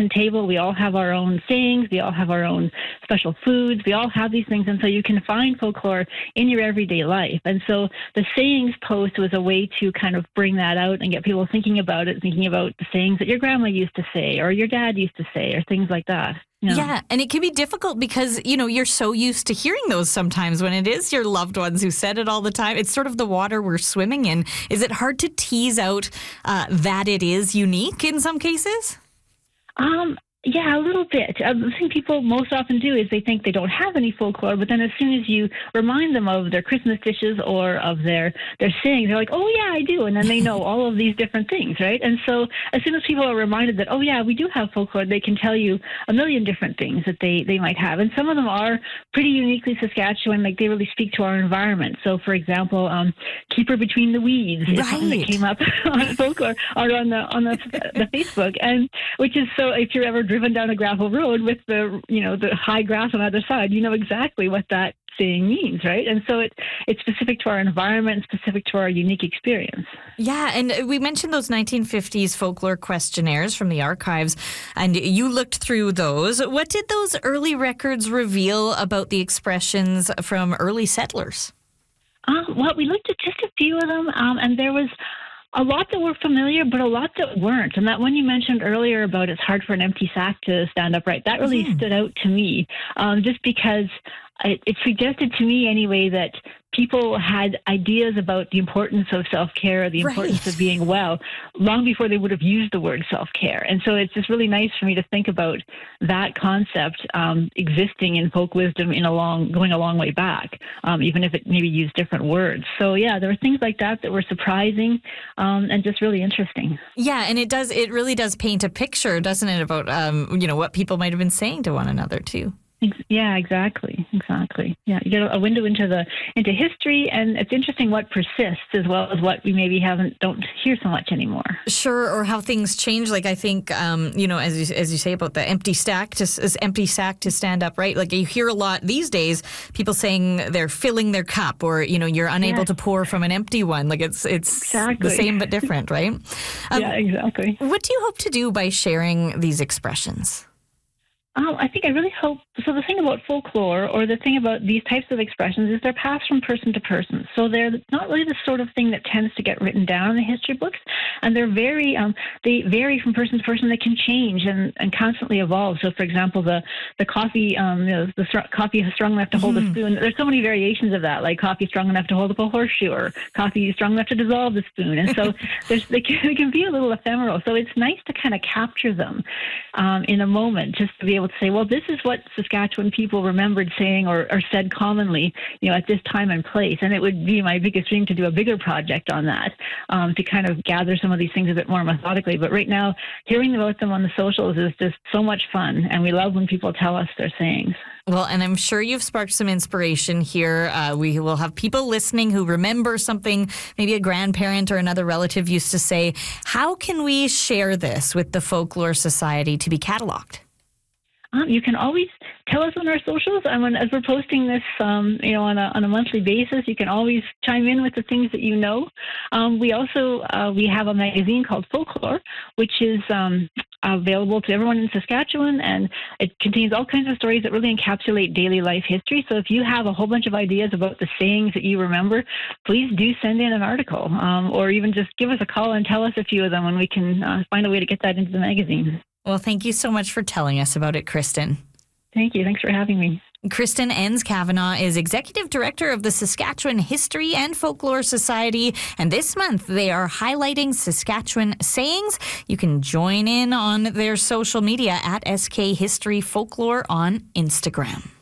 kitchen table, we all have our own sayings, we all have our own special foods, we all have these things, and so you can find folklore in your everyday life. And so the sayings post was a way to kind of bring that out and get people thinking about it, thinking about the sayings that your grandma used to say or your dad used to say or things like that. Yeah, and it can be difficult because, you're so used to hearing those sometimes when it is your loved ones who said it all the time. It's sort of the water we're swimming in. Is it hard to tease out that it is unique in some cases? Yeah, a little bit. The thing people most often do is they think they don't have any folklore, but then as soon as you remind them of their Christmas dishes or of their sayings, they're like, oh, yeah, I do. And then they know all of these different things, right? And so as soon as people are reminded that, oh, yeah, we do have folklore, they can tell you a million different things that they might have. And some of them are pretty uniquely Saskatchewan, like they really speak to our environment. So, for example, Keeper Between the Weeds is something that came up on folklore or on the Facebook, and which is so if you're ever driven down a gravel road with the high grass on either side, you know exactly what that saying means, right? And so it's specific to our environment, specific to our unique experience. Yeah, and we mentioned those 1950s folklore questionnaires from the archives, and you looked through those. What did those early records reveal about the expressions from early settlers? Well, we looked at just a few of them, and there was a lot that were familiar, but a lot that weren't. And that one you mentioned earlier about it's hard for an empty sack to stand upright, that really stood out to me, just because it suggested to me anyway that people had ideas about the importance of self-care, the importance of being well, long before they would have used the word self-care. And so it's just really nice for me to think about that concept existing in folk wisdom going a long way back, even if it maybe used different words. So yeah, there were things like that were surprising and just really interesting. Yeah, and it really does paint a picture, doesn't it, about what people might have been saying to one another too. Yeah, exactly. Yeah, you get a window into history, and it's interesting what persists as well as what we maybe don't hear so much anymore. Sure, or how things change. Like I think, as you say about the empty sack to stand upright. Like you hear a lot these days, people saying they're filling their cup, or you're unable to pour from an empty one. Like it's exactly the same but different, right? Yeah, exactly. What do you hope to do by sharing these expressions? I think I really hope, so the thing about folklore or the thing about these types of expressions is they're passed from person to person. So they're not really the sort of thing that tends to get written down in the history books. And they're they vary from person to person. They can change and constantly evolve. So for example, the coffee, coffee strong enough to hold a spoon. There's so many variations of that, like coffee strong enough to hold up a horseshoe or coffee strong enough to dissolve the spoon. And so they can be a little ephemeral. So it's nice to kind of capture them in a moment, just to be able to say, well, this is what Saskatchewan people remembered saying or said commonly, at this time and place. And it would be my biggest dream to do a bigger project on that, to kind of gather some of these things a bit more methodically. But right now, hearing about them on the socials is just so much fun. And we love when people tell us their sayings. Well, and I'm sure you've sparked some inspiration here. We will have people listening who remember something maybe a grandparent or another relative used to say. How can we share this with the Folklore Society to be cataloged? You can always tell us on our socials. As we're posting this, on a monthly basis, you can always chime in with the things that you know. We also we have a magazine called Folklore, which is available to everyone in Saskatchewan, and it contains all kinds of stories that really encapsulate daily life history. So if you have a whole bunch of ideas about the sayings that you remember, please do send in an article, or even just give us a call and tell us a few of them, and we can find a way to get that into the magazine. Well, thank you so much for telling us about it, Kristen. Thank you. Thanks for having me. Kristen Enns-Kavanagh is Executive Director of the Saskatchewan History and Folklore Society, and this month they are highlighting Saskatchewan sayings. You can join in on their social media at SK History Folklore on Instagram.